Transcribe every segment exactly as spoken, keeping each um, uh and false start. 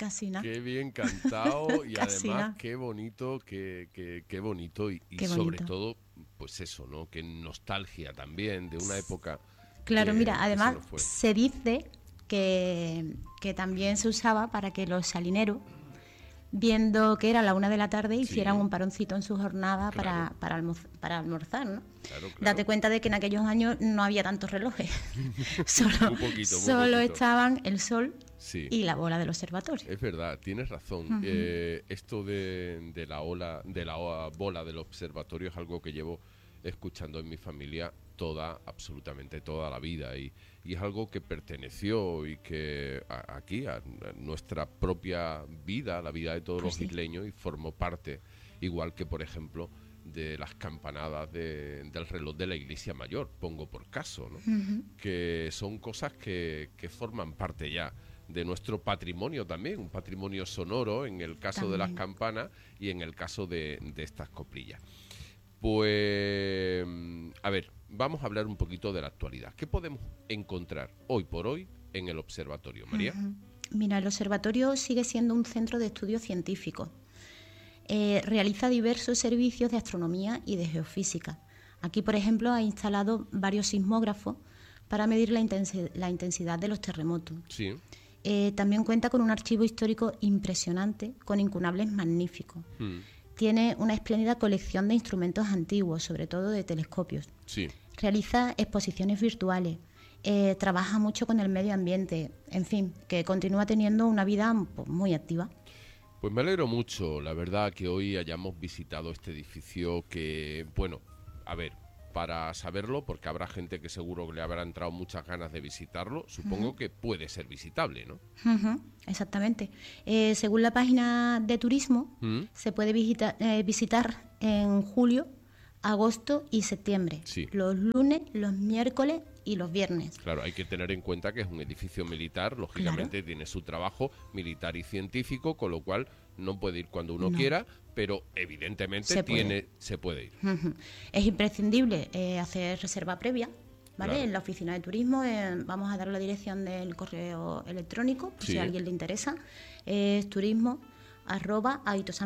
Casi nada. Qué bien cantado y Casi además nada. qué bonito, qué, qué, qué bonito y, y Qué sobre bonito. todo, pues eso, ¿no? Qué nostalgia también de una época Claro, que, mira, que se además nos fue. se dice que, que también se usaba para que los salineros, viendo que era la una de la tarde, Sí. hicieran un paroncito en su jornada Claro. para, para, almoz- para almorzar, ¿no? Claro, claro. Date cuenta de que en aquellos años no había tantos relojes. solo Muy poquito, muy solo poquito. estaban el sol Sí. y la bola del observatorio. Es verdad, tienes razón. Ujú. Eh, esto de, de la ola, de la ola- bola del observatorio es algo que llevo escuchando en mi familia toda, absolutamente toda la vida y, y es algo que perteneció y que a- aquí a, a nuestra propia vida, la vida de todos Pues los sí. isleños y formó parte, igual que por ejemplo de las campanadas de- del reloj de la iglesia mayor, pongo por caso, ¿no? Ujú. Que son cosas que, que forman parte ya de nuestro patrimonio también, un patrimonio sonoro en el caso de las También. campanas y en el caso de, de estas coplillas. Pues, a ver, vamos a hablar un poquito de la actualidad. ¿Qué podemos encontrar hoy por hoy en el observatorio, María? Ujú. Mira, el observatorio sigue siendo un centro de estudios científicos. Eh, realiza diversos servicios de astronomía y de geofísica. Aquí, por ejemplo, ha instalado varios sismógrafos para medir la, intensi- la intensidad de los terremotos. Sí. Eh, también cuenta con un archivo histórico impresionante, con incunables magníficos. Mm, Tiene una espléndida colección de instrumentos antiguos, sobre todo de telescopios. sí. Realiza exposiciones virtuales, eh, trabaja mucho con el medio ambiente, en fin, que continúa teniendo una vida pues, muy activa. Pues me alegro mucho, la verdad, que hoy hayamos visitado este edificio que, bueno, a ver, para saberlo, porque habrá gente que seguro que le habrá entrado muchas ganas de visitarlo, supongo que puede ser visitable, ¿no? Ujú, exactamente. Eh, según la página de turismo, ¿Mm? se puede visita- eh, visitar en julio, agosto y septiembre, Sí. los lunes, los miércoles y los viernes. Claro, hay que tener en cuenta que es un edificio militar, lógicamente tiene su trabajo militar y científico, con lo cual no puede ir cuando uno No. quiera, pero evidentemente Se puede. tiene, se puede ir. Ujú. Es imprescindible eh, hacer reserva previa, ¿vale? Claro. En la oficina de turismo eh, vamos a dar la dirección del correo electrónico, por Sí. si a alguien le interesa. Es turismo arroba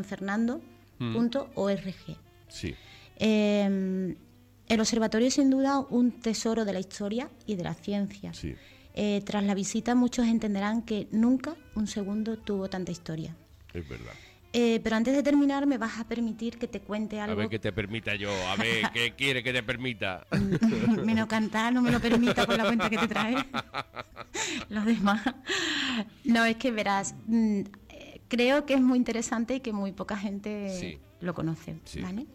aitosanfernando.org. Sí, Eh, el observatorio es sin duda un tesoro de la historia y de la ciencia. sí. Eh, tras la visita muchos entenderán que nunca un segundo tuvo tanta historia. Es verdad. Eh, pero antes de terminar me vas a permitir que te cuente A algo. ver qué te permita yo, a ver qué quiere que te permita. Menos cantar, no me lo permita por la cuenta que te trae. Los demás. No, es que verás, mm, eh, creo que es muy interesante y que muy poca gente Sí. lo conoce, Sí. ¿vale?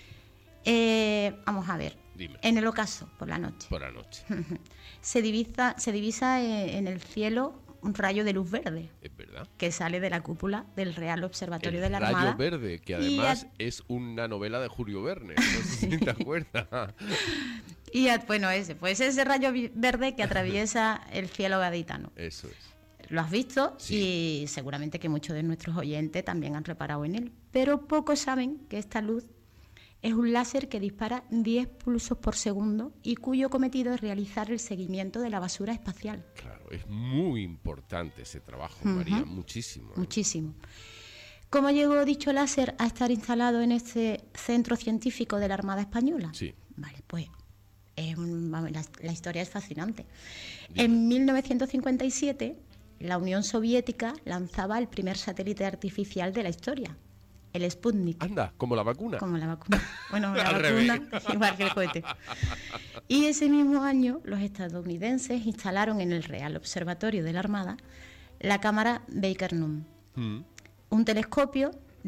Eh, vamos a ver. Dime. En el ocaso, por la noche, Por la noche. se divisa, se divisa eh, en el cielo un rayo de luz verde Es verdad. que sale de la cúpula del Real Observatorio El de la Rayo Armada. Verde, que Y además a- es una novela de Julio Verne. No sé si te acuerdas. Y a- bueno, ese, pues ese rayo vi- verde que atraviesa el cielo gaditano. Eso es. Lo has visto Sí. y seguramente que muchos de nuestros oyentes también han reparado en él. Pero pocos saben que esta luz es un láser que dispara diez pulsos por segundo y cuyo cometido es realizar el seguimiento de la basura espacial. Claro, es muy importante ese trabajo, Ujú. María, muchísimo. ¿eh? Muchísimo. ¿Cómo llegó dicho láser a estar instalado en este centro científico de la Armada Española? Sí. Vale, pues es un- vamos, la, la historia es fascinante. Dime. En mil novecientos cincuenta y siete, la Unión Soviética lanzaba el primer satélite artificial de la historia, el Sputnik. Anda, como la vacuna. Como la vacuna. Bueno, la Al vacuna, revés. igual que el cohete. Y ese mismo año, los estadounidenses instalaron en el Real Observatorio de la Armada la cámara Baker-Nunn, Mm, un telescopio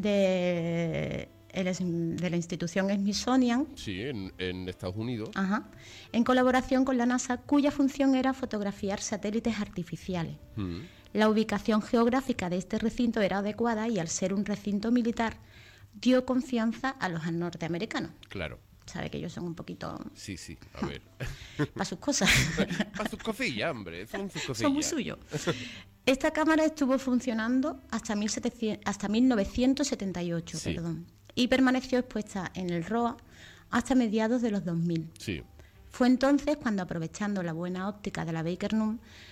de, el- de la institución Smithsonian, Sí, en, en Estados Unidos. ajá, en colaboración con la NASA, cuya función era fotografiar satélites artificiales. Mm, La ubicación geográfica de este recinto era adecuada y al ser un recinto militar dio confianza a los norteamericanos. Claro. Sabe que ellos son un poquito Sí, sí, a ver. para sus cosas. Para sus cosillas, hombre, son sus cosillas. Son muy suyos. Esta cámara estuvo funcionando hasta, mil setecientos, hasta mil novecientos setenta y ocho, Sí. perdón, y permaneció expuesta en el R O A hasta mediados de los dos mil. Sí, Fue entonces cuando, aprovechando la buena óptica de la Baker-Nunn,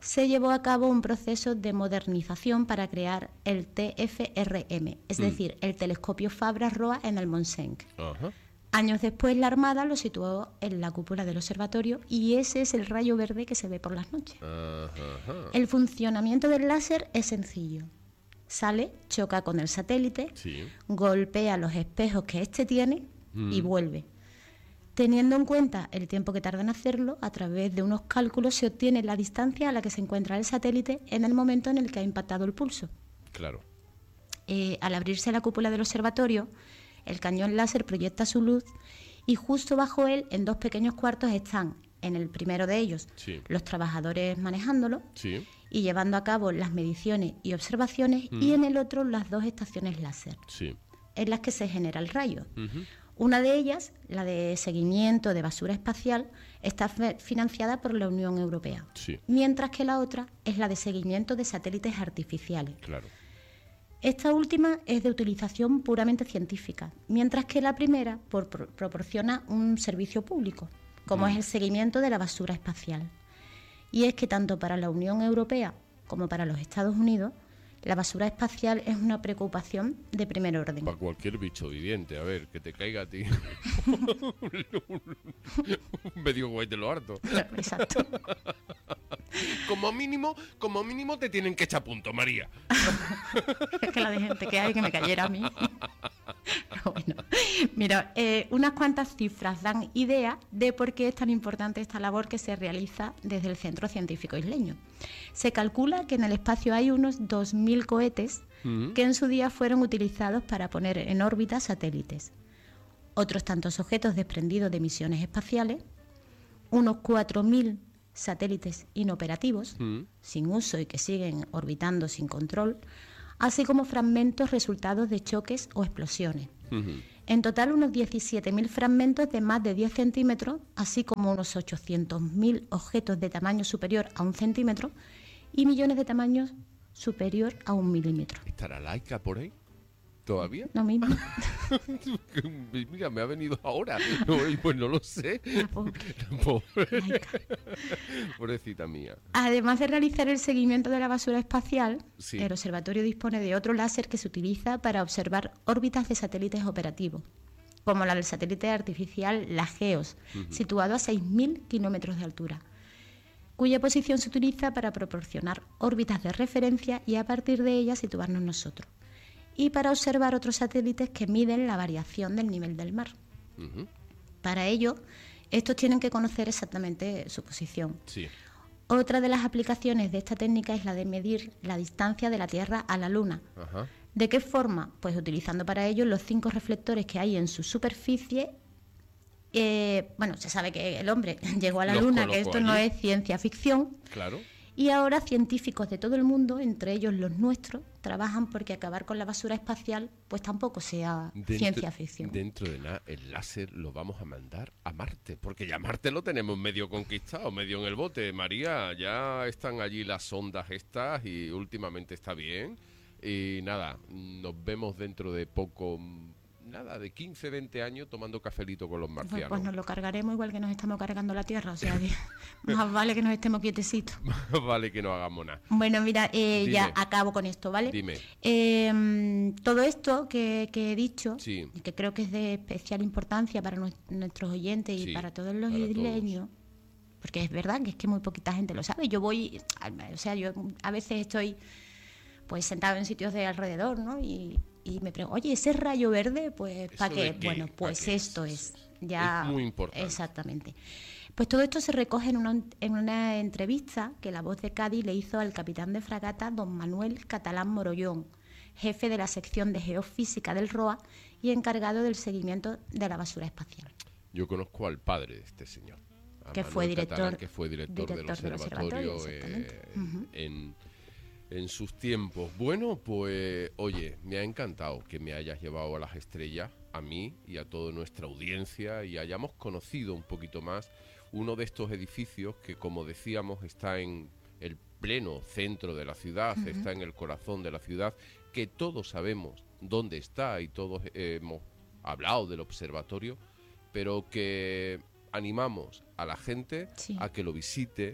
se llevó a cabo un proceso de modernización para crear el T F R M, es mm. decir, el telescopio Fabra-Roa en el Montseny. Ajá. Años después, la Armada lo situó en la cúpula del observatorio y ese es el rayo verde que se ve por las noches. Ajá. El funcionamiento del láser es sencillo. Sale, choca con el satélite, sí. golpea los espejos que éste tiene mm. y vuelve. Teniendo en cuenta el tiempo que tarda en hacerlo, a través de unos cálculos se obtiene la distancia a la que se encuentra el satélite en el momento en el que ha impactado el pulso. Claro. Eh, al abrirse la cúpula del observatorio, el cañón láser proyecta su luz y justo bajo él, en dos pequeños cuartos, están, en el primero de ellos, sí. los trabajadores manejándolo sí. y llevando a cabo las mediciones y observaciones, mm. y en el otro las dos estaciones láser, sí. en las que se genera el rayo. Uh-huh. Una de ellas, la de seguimiento de basura espacial, está fe- financiada por la Unión Europea, sí. mientras que la otra es la de seguimiento de satélites artificiales. Claro. Esta última es de utilización puramente científica, mientras que la primera por, pro, proporciona un servicio público, como mm. es el seguimiento de la basura espacial. Y es que tanto para la Unión Europea como para los Estados Unidos, la basura espacial es una preocupación de primer orden. Para cualquier bicho viviente, a ver, que te caiga a ti un medio cohete lo harto. Claro, exacto. Como mínimo, como mínimo te tienen que echar a punto, María. Es que la de gente que hay que me cayera a mí. Pero bueno, mira, eh, unas cuantas cifras dan idea de por qué es tan importante esta labor que se realiza desde el Centro Científico Isleño. Se calcula que en el espacio hay unos dos mil cohetes uh-huh. que en su día fueron utilizados para poner en órbita satélites. Otros tantos objetos desprendidos de misiones espaciales, unos cuatro mil satélites inoperativos, uh-huh. sin uso y que siguen orbitando sin control, así como fragmentos resultados de choques o explosiones. Uh-huh. En total, unos diecisiete mil fragmentos de más de diez centímetros, así como unos ochocientos mil objetos de tamaño superior a un centímetro y millones de tamaños superior a un milímetro. ¿Estará Laika por ahí? ¿Todavía? No mismo. Mira, me ha venido ahora. No, pues no lo sé. La pobre. La pobre. Pobrecita mía. Además de realizar el seguimiento de la basura espacial, sí. el observatorio dispone de otro láser que se utiliza para observar órbitas de satélites operativos, como la del satélite artificial La Geos, uh-huh. situado a seis mil kilómetros de altura, cuya posición se utiliza para proporcionar órbitas de referencia y a partir de ellas situarnos nosotros, y para observar otros satélites que miden la variación del nivel del mar. Uh-huh. Para ello, estos tienen que conocer exactamente su posición. Sí. Otra de las aplicaciones de esta técnica es la de medir la distancia de la Tierra a la Luna. Ajá. ¿De qué forma? Pues utilizando para ello los cinco reflectores que hay en su superficie. Eh, bueno, se sabe que el hombre llegó a la los Luna, que esto allí. No es ciencia ficción. Claro. Y ahora científicos de todo el mundo, entre ellos los nuestros, trabajan porque acabar con la basura espacial pues tampoco sea dentro, ciencia ficción. Dentro de nada, el láser lo vamos a mandar a Marte, porque ya Marte lo tenemos medio conquistado, medio en el bote. María, ya están allí las sondas estas y últimamente está bien. Y nada, nos vemos dentro de poco... Nada, de quince, veinte años tomando cafelito con los marcianos. Pues, pues nos lo cargaremos igual que nos estamos cargando la Tierra, o sea que más vale que nos estemos quietecitos. Más vale que no hagamos nada. Bueno, mira, eh, ya acabo con esto, ¿vale? Dime. Eh, todo esto que, que he dicho, sí. y que creo que es de especial importancia para nu- nuestros oyentes y sí, para todos los para isleños, todos. Porque es verdad que es que muy poquita gente lo sabe. Yo voy, o sea, yo a veces estoy pues sentado en sitios de alrededor, ¿no? Y... Y me pregunto, oye, ¿ese rayo verde? Pues, ¿para qué? qué? Bueno, pues esto es. Ya, es muy importante. Exactamente. Pues todo esto se recoge en una, en una entrevista que La Voz de Cádiz le hizo al capitán de fragata, don Manuel Catalán Morollón, jefe de la sección de Geofísica del R O A y encargado del seguimiento de la basura espacial. Yo conozco al padre de este señor. Que fue, director, que fue director, director del observatorio, del observatorio eh, uh-huh. en... En sus tiempos. Bueno, pues, oye, me ha encantado que me hayas llevado a las estrellas, a mí y a toda nuestra audiencia, y hayamos conocido un poquito más uno de estos edificios que, como decíamos, está en el pleno centro de la ciudad, uh-huh. está en el corazón de la ciudad, que todos sabemos dónde está y todos eh, hemos hablado del observatorio, pero que animamos a la gente sí. a que lo visite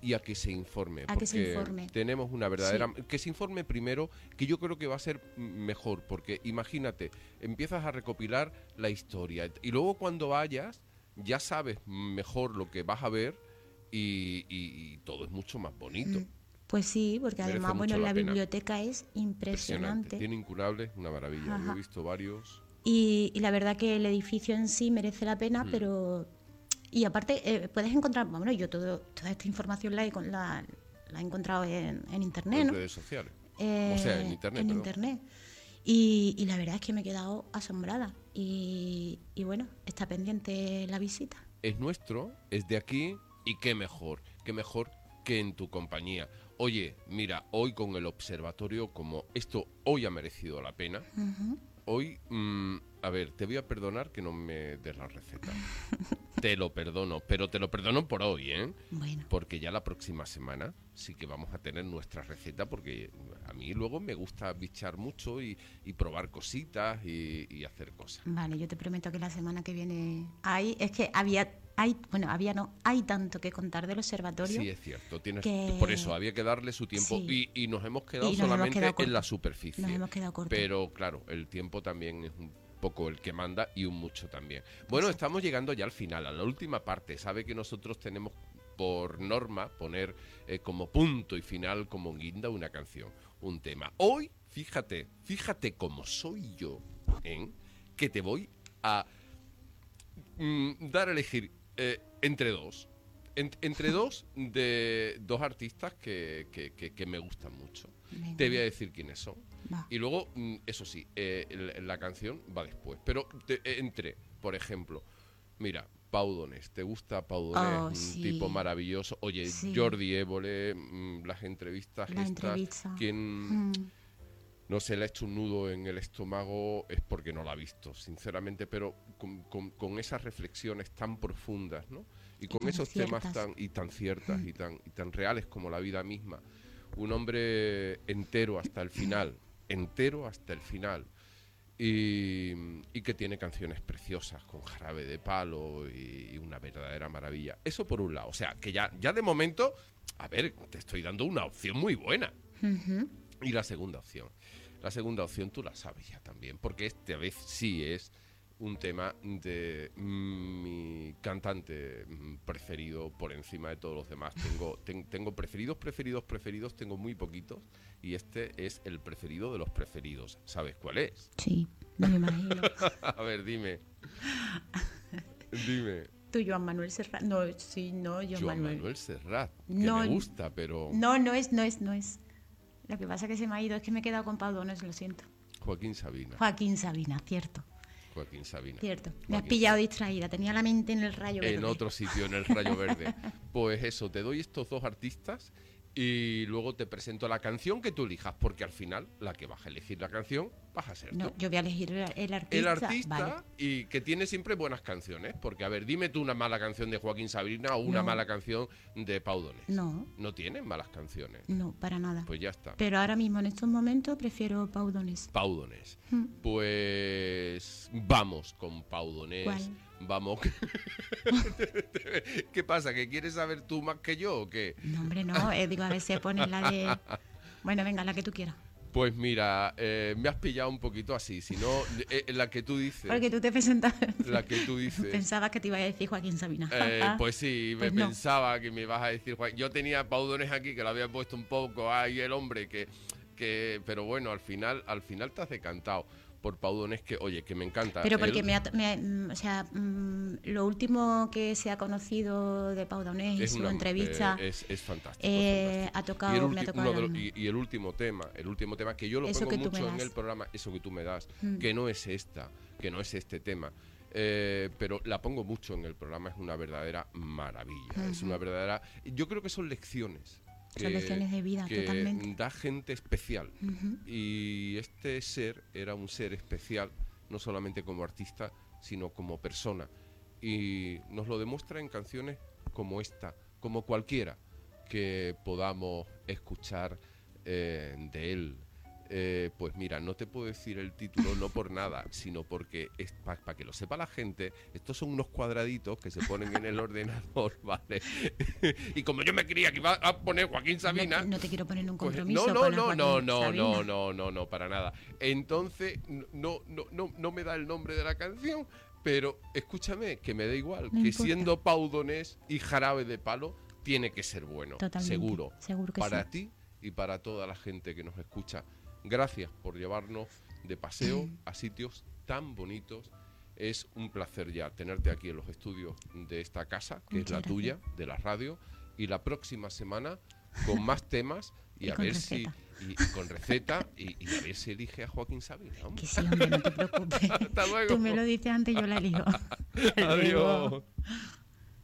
y a que se informe. A porque que se informe. Tenemos una verdadera... Sí. Que se informe primero, que yo creo que va a ser mejor, porque imagínate, empiezas a recopilar la historia y luego cuando vayas ya sabes mejor lo que vas a ver y, y, y todo es mucho más bonito. Mm. Pues sí, porque Merece además, bueno, mucho la la pena. biblioteca es impresionante. Tiene incurables, una maravilla. Ajá. Yo he visto varios. Y, y la verdad que el edificio en sí merece la pena, Mm. pero... Y aparte, eh, puedes encontrar... Bueno, yo todo, toda esta información la he, con- la, la he encontrado en, en internet, En ¿no? redes sociales. Eh, O sea, en internet, En perdón. internet. Y, y la verdad es que me he quedado asombrada. Y, y bueno, está pendiente la visita. Es nuestro, es de aquí y qué mejor, qué mejor que en tu compañía. Oye, mira, hoy con el observatorio, como esto hoy ha merecido la pena, Ujú. hoy, mm, a ver, te voy a perdonar que no me des la receta. Te lo perdono, pero te lo perdono por hoy, ¿eh? Bueno, Porque ya la próxima semana sí que vamos a tener nuestra receta, porque a mí luego me gusta bichar mucho y, y probar cositas y, y hacer cosas. vale, yo te prometo que la semana que viene... Hay, es que había... Hay, bueno, había no, hay tanto que contar del observatorio. Sí, es cierto. Tienes, que- Por eso había que darle su tiempo Sí. y, y nos hemos quedado Y nos hemos solamente quedado en cortos. la superficie. Nos hemos quedado cortos. Pero claro, el tiempo también es un poco el que manda y un mucho también. Bueno, Exacto. estamos llegando ya al final, a la última parte. Sabe que nosotros tenemos por norma poner eh, como punto y final, como guinda, una canción, un tema. Hoy, fíjate, fíjate cómo soy yo, ¿eh? Que te voy a mm, dar a elegir eh, entre dos. En- entre dos de dos artistas que, que- que- que me gustan mucho. Venga. Te voy a decir quiénes son. Va. Y luego, mm, eso sí, eh, la, la canción va después. Pero te- eh, entre, por ejemplo, mira, Pau Donés. ¿Te gusta Pau Donés? Oh, Un sí. tipo maravilloso. Oye, Sí. Jordi Évole, mm, las entrevistas La estas. entrevista. Quien Mm. no se le ha hecho un nudo en el estómago es porque no la ha visto, sinceramente, pero con, con- con esas reflexiones tan profundas, ¿no? Y con tan esos temas ciertas. tan y tan ciertas Mm. y tan y tan reales como la vida misma. Un hombre entero hasta el final, entero hasta el final. Y, y que tiene canciones preciosas con Jarabe de Palo y, y una verdadera maravilla. Eso por un lado. O sea, que ya, ya de momento, a ver, te estoy dando una opción muy buena. Ujú. Y la segunda opción. La segunda opción tú la sabes ya también, porque esta vez sí es un tema de mm, mi cantante mm, preferido por encima de todos los demás. Tengo, ten- tengo preferidos, preferidos, preferidos, tengo muy poquitos, y este es el preferido de los preferidos. ¿Sabes cuál es? Sí, no me imagino. A ver, dime. Dime. Tú, Joan Manuel Serrat. No, sí, no, Joan, Joan Manuel. Manuel Serrat, que No, me gusta, pero No, no es, no es, no es. Lo que pasa es que se me ha ido, es que me he quedado con Pau Donés, lo siento. Joaquín Sabina. Joaquín Sabina, cierto, Joaquín Sabina. cierto. Me has Joaquín pillado distraída, tenía la mente en el rayo verde. En otro sitio, en el Rayo Verde. Pues eso, te doy estos dos artistas y luego te presento la canción que tú elijas, porque al final la que vas a elegir la canción vas a ser tú. No, yo voy a elegir el, el artista. El artista Vale. y que tiene siempre buenas canciones, porque a ver, dime tú una mala canción de Joaquín Sabina o una No. mala canción de Pau Donés. No, No tienen malas canciones. no, para nada. Pues ya está. Pero ahora mismo, en estos momentos, prefiero Pau Donés. Pau Donés. Mm. Pues vamos con Pau Donés. ¿Cuál? Vamos. ¿Qué pasa? ¿Que quieres saber tú más que yo o qué? No, hombre, no, eh, digo, a ver si pones la de... Bueno, venga, la que tú quieras. Pues mira, eh, me has pillado un poquito así, si no, eh, la que tú dices, Porque tú te presentas... la que tú dices, Pensabas que te iba a decir Joaquín Sabina. eh, pues sí, Pues me no. pensaba que me ibas a decir, Juan- yo tenía a Pau Donés aquí, que lo había puesto un poco, ahí el hombre, que, que, pero bueno, al final, al final te has decantado por Pau Donés, que oye, que me encanta. Pero porque Él me, ha, me ha- mm, o sea, mm, lo último que se ha conocido de Pau Donés y es su una- entrevista eh, es, es fantástico, eh, es fantástico. ha tocado, Y el, me ha ulti- tocado uno de el los- alma. y- y el último tema, el último tema que yo lo Eso pongo que tú me mucho en das. el programa, eso que tú me das, Mm. que no es esta, que no es este tema. Eh, pero la pongo mucho en el programa, es una verdadera maravilla, es Ujú. una verdadera... Yo creo que son lecciones. Son lecciones de vida, que totalmente. da gente especial. Ujú. Y este ser era un ser especial, no solamente como artista, sino como persona. Y nos lo demuestra en canciones como esta, como cualquiera que podamos escuchar eh, de él. Eh, pues mira, no te puedo decir el título no por nada, sino porque, para pa que lo sepa la gente, estos son unos cuadraditos que se ponen en el ordenador, ¿vale? Y como yo me creía que iba a poner Joaquín Sabina... No, no te quiero poner en un pues, compromiso no, no, con no, Joaquín no, no, Sabina. no, no, no, no, para nada. Entonces, no, no, no, no me da el nombre de la canción, pero escúchame, que me da igual, No que importa. siendo Paudonés y Jarabe de Palo, tiene que ser bueno, Totalmente, seguro, seguro que para sí. ti y para toda la gente que nos escucha. Gracias por llevarnos de paseo a sitios tan bonitos. Es un placer ya tenerte aquí en los estudios de esta casa, que Muchas es la gracias. tuya, de la radio, y la próxima semana con más temas y, Y a con ver receta. si y, y con receta y, y a ver si elige a Joaquín Sabina. Hombre. Que sí, hombre, no te preocupes. Hasta luego. Tú me lo dices antes, yo la elijo. Hasta luego. Adiós.